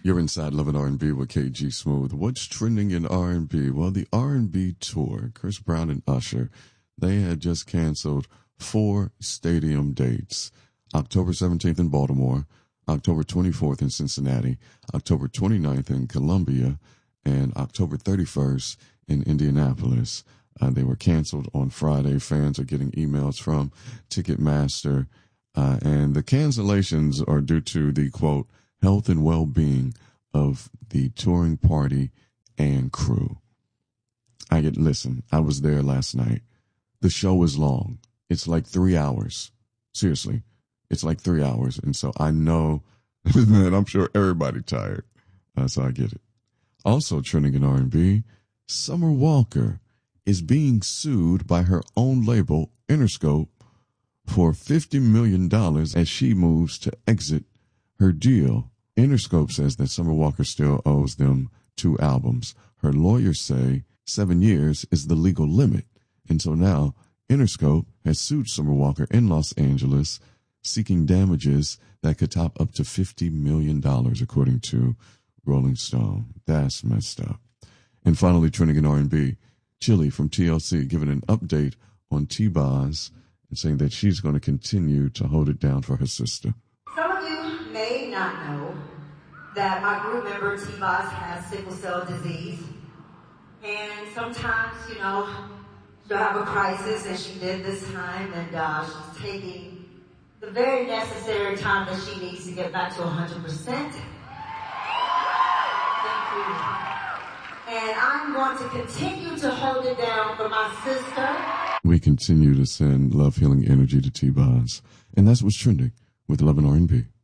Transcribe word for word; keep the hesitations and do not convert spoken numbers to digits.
You're inside Love and R and B with K G Smooth. What's trending in R and B? Well, the R and B tour, Chris Brown and Usher, they had just canceled four stadium dates. October seventeenth in Baltimore, October twenty-fourth in Cincinnati, October twenty-ninth in Columbia, and October thirty-first in Indianapolis. Uh, they were canceled on Friday. Fans are getting emails from Ticketmaster, uh, and the cancellations are due to the, quote, health and well-being of the touring party and crew. I get, listen, I was there last night. The show is long. It's like three hours. Seriously, it's like three hours. And so I know, man, I'm sure everybody tired. Uh, so I get it. Also trending in R and B, Summer Walker is being sued by her own label, Interscope, for fifty million dollars as she moves to exit her deal. Interscope says that Summer Walker still owes them two albums. Her lawyers say seven years is the legal limit. And so now Interscope has sued Summer Walker in Los Angeles, seeking damages that could top up to fifty million dollars, according to Rolling Stone. That's messed up. And finally, trending in R and B, Chili from T L C giving an update on T-Boz and saying that she's going to continue to hold it down for her sister. Some of you may not know that my group member T-Boz has sickle cell disease. And sometimes, you know, she'll have a crisis, and she did this time, and uh, she's taking the very necessary time that she needs to get back to one hundred percent. Thank you. And I'm going to continue to hold it down for my sister. We continue to send love, healing energy to T-Boz. And that's what's trending with Love and R and B.